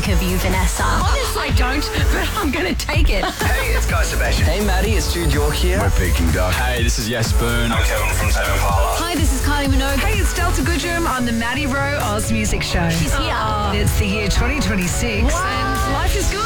think of you, Vanessa. Honestly, I don't, but I'm going to take it. Hey, it's Guy Sebastian. Hey, Maddie, it's Jude York here. We're Peking Duck. Hey, this is Yes Boone. I'm Kevin from Tame Impala. Hi, this is Kylie Minogue. Hey, it's Delta Goodrum on the Maddie Rowe Oz Music Show. She's here. It's the year 2026 and life is good.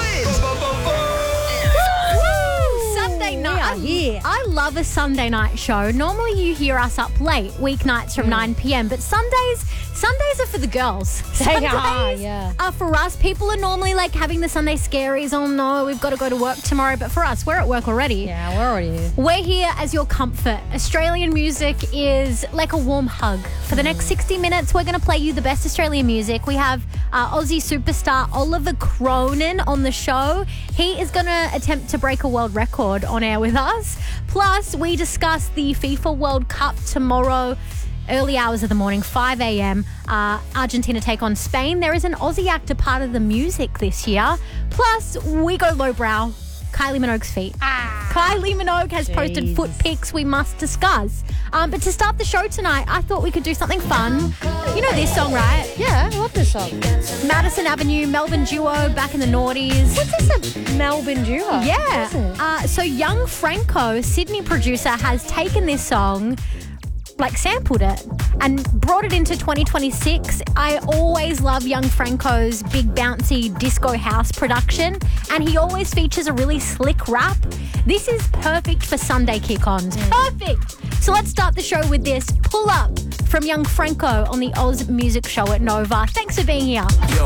Sunday night. We are here. I love a Sunday night show. Normally you hear us up late, weeknights from 9 p.m, but Sundays are for the girls. They are, Sundays yeah. are for us. People are normally like having the Sunday scaries. Oh no, we've got to go to work tomorrow. But for us, we're at work already. Yeah, we're already here. We're here as your comfort. Australian music is like a warm hug. For the next 60 minutes, we're going to play you the best Australian music. We have Aussie superstar Oliver Cronin on the show. He is going to attempt to break a world record on air with us. Plus, we discuss the FIFA World Cup tomorrow. Early hours of the morning, 5 a.m. Argentina take on Spain. There is an Aussie actor part of the music this year. Plus, we go lowbrow. Kylie Minogue's feet. Kylie Minogue has posted foot pics we must discuss. But to start the show tonight, I thought we could do something fun. You know this song, right? Yeah, I love this song. Madison Avenue, Melbourne duo, back in the noughties. What's this, a Melbourne duo? Yeah. What is it? So Young Franco, Sydney producer, has taken this song, sampled it and brought it into 2026. I always love Young Franco's big bouncy disco house production, and he always features a really slick rap. This is perfect for Sunday kick-ons. Perfect. So let's start the show with this. Pull Up from Young Franco on the Oz Music Show at Nova. Thanks for being here. Yo,